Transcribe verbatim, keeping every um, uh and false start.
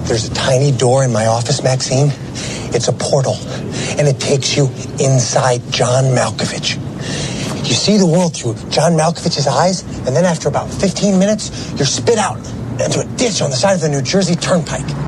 There's a tiny door in my office, Maxine. It's a portal, and it takes you inside John Malkovich. You see the world through John Malkovich's eyes, and then after about fifteen minutes, you're spit out into a ditch on the side of the New Jersey Turnpike.